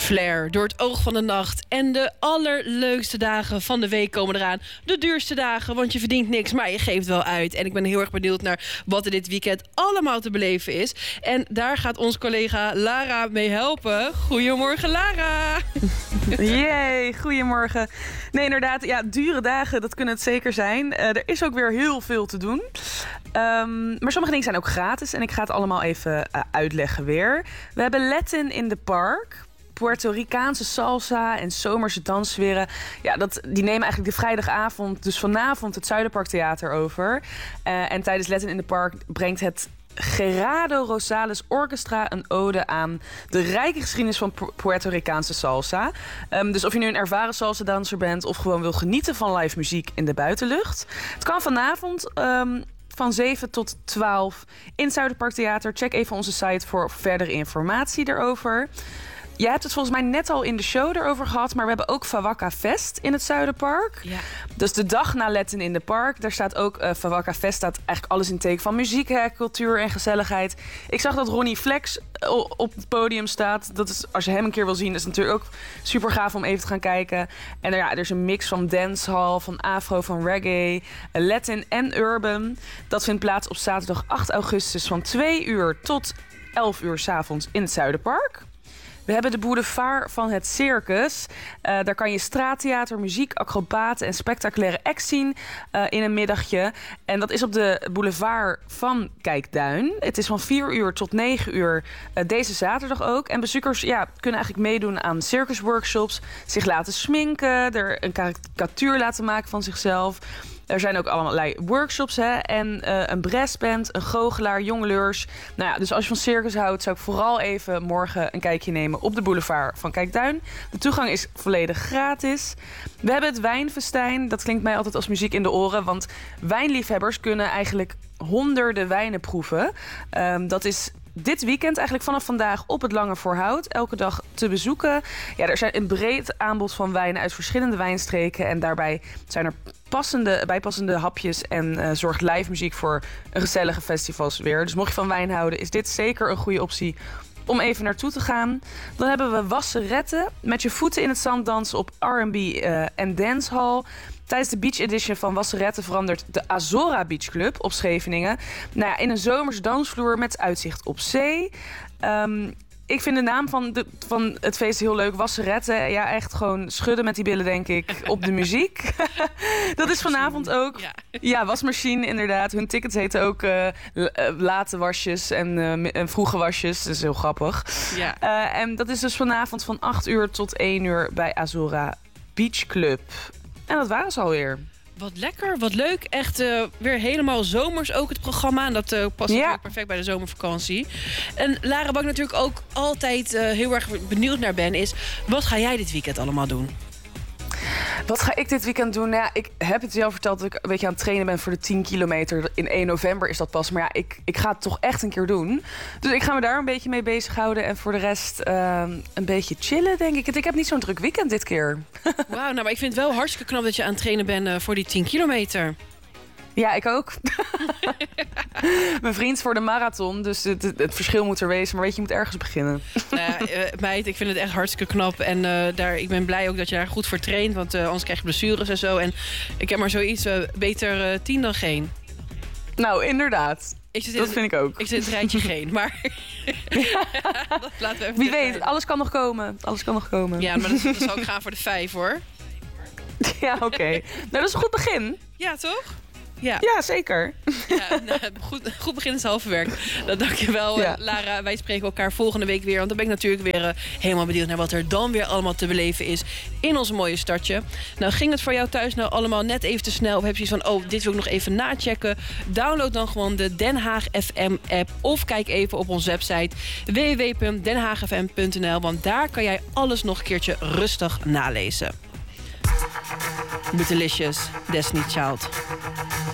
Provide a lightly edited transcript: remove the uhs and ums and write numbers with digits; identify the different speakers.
Speaker 1: Flair, door het oog van de nacht. En de allerleukste dagen van de week komen eraan. De duurste dagen, want je verdient niks, maar je geeft wel uit. En ik ben heel erg benieuwd naar wat er dit weekend allemaal te beleven is. En daar gaat ons collega Lara mee helpen. Goedemorgen, Lara.
Speaker 2: Jee, goedemorgen. Nee, inderdaad, ja, dure dagen, dat kunnen het zeker zijn. Er is ook weer heel veel te doen. Maar sommige dingen zijn ook gratis en ik ga het allemaal even uitleggen weer. We hebben Latin in the Park. Puerto Ricaanse salsa en zomerse danssferen. Ja, die nemen eigenlijk de vrijdagavond, dus vanavond, het Zuiderparktheater over. En tijdens Latin in the Park brengt het Gerardo Rosales Orchestra een ode aan de rijke geschiedenis van Puerto Ricaanse salsa. Dus of je nu een ervaren salsa-danser bent of gewoon wil genieten van live muziek in de buitenlucht. Het kan vanavond van 7 tot 12 in het Zuiderparktheater. Check even onze site voor verdere informatie erover. Jij hebt het volgens mij net al in de show erover gehad, maar we hebben ook Fawaka Fest in het Zuiderpark. Ja. Dus de dag na Latin in the Park, daar staat ook Fawaka Fest, staat eigenlijk alles in teken van muziek, cultuur en gezelligheid. Ik zag dat Ronnie Flex op het podium staat. Dat is, als je hem een keer wil zien, is het natuurlijk ook super gaaf om even te gaan kijken. En er is een mix van dancehall, van afro, van reggae, Latin en urban. Dat vindt plaats op zaterdag 8 augustus van 2 uur tot 11 uur 's avonds in het Zuiderpark. We hebben de boulevard van het circus. Daar kan je straattheater, muziek, acrobaten en spectaculaire acts zien in een middagje. En dat is op de boulevard van Kijkduin. Het is van 4 uur tot 9 uur deze zaterdag ook. En bezoekers kunnen eigenlijk meedoen aan circusworkshops, zich laten sminken, er een karikatuur laten maken van zichzelf. Er zijn ook allerlei workshops en een brassband, een goochelaar, jongleurs. Nou ja, dus als je van circus houdt, zou ik vooral even morgen een kijkje nemen op de boulevard van Kijkduin. De toegang is volledig gratis. We hebben het wijnfestijn. Dat klinkt mij altijd als muziek in de oren, want wijnliefhebbers kunnen eigenlijk honderden wijnen proeven. Dat is dit weekend eigenlijk vanaf vandaag op het Lange Voorhout elke dag te bezoeken. Ja, er zijn een breed aanbod van wijnen uit verschillende wijnstreken. En daarbij zijn er bijpassende hapjes en zorgt live muziek voor een gezellige festivalsfeer. Dus mocht je van wijn houden, is dit zeker een goede optie om even naartoe te gaan. Dan hebben we Wasseretten. Met je voeten in het zand dansen op R&B en dancehall. Tijdens de Beach Edition van Wasseretten verandert de Azora Beach Club op Scheveningen in een zomers dansvloer met uitzicht op zee. Ik vind de naam van het feest heel leuk. Wasseretten. Ja, echt gewoon schudden met die billen, denk ik, op de muziek. Dat is vanavond ook. Ja, wasmachine, inderdaad. Hun tickets heten ook late wasjes en vroege wasjes. Dat is heel grappig. Ja. En dat is dus vanavond van 8 uur tot 1 uur bij Azora Beach Club. En dat waren ze alweer.
Speaker 1: Wat lekker, wat leuk. Echt weer helemaal zomers ook het programma. En dat past natuurlijk perfect bij de zomervakantie. En Lara, wat ik natuurlijk ook altijd heel erg benieuwd naar ben, is wat ga jij dit weekend allemaal doen?
Speaker 2: Wat ga ik dit weekend doen? Nou ja, ik heb het je al verteld dat ik een beetje aan het trainen ben voor de 10 kilometer. In 1 november is dat pas. Maar ja, ik ga het toch echt een keer doen. Dus ik ga me daar een beetje mee bezighouden. En voor de rest een beetje chillen, denk ik. Ik heb niet zo'n druk weekend dit keer.
Speaker 1: Wauw, maar ik vind het wel hartstikke knap dat je aan het trainen bent voor die 10 kilometer.
Speaker 2: Ja, ik ook. Mijn vriend voor de marathon, dus het verschil moet er wezen. Maar weet je, je moet ergens beginnen.
Speaker 1: Meid, ik vind het echt hartstikke knap. En ik ben blij ook dat je daar goed voor traint. Want anders krijg je blessures en zo. En ik heb maar zoiets, beter 10 dan geen.
Speaker 2: Nou, inderdaad. Dat vind ik ook.
Speaker 1: Ik zit in het rijtje geen, maar dat laten we even.
Speaker 2: Wie weet, alles kan nog komen. Alles kan nog komen.
Speaker 1: Ja, maar dan zal ik gaan voor de 5, hoor.
Speaker 2: Ja, oké. Nou, dat is een goed begin.
Speaker 1: Ja, toch?
Speaker 2: Ja, zeker.
Speaker 1: Ja, goed begin is halve werk. Dankjewel, Lara. Wij spreken elkaar volgende week weer. Want dan ben ik natuurlijk weer helemaal benieuwd naar wat er dan weer allemaal te beleven is in ons mooie stadje. Nou, ging het voor jou thuis nou allemaal net even te snel? Of heb je zoiets van, dit wil ik nog even nachecken? Download dan gewoon de Den Haag FM app. Of kijk even op onze website www.denhaagfm.nl. Want daar kan jij alles nog een keertje rustig nalezen. Bootylicious, Destiny Child.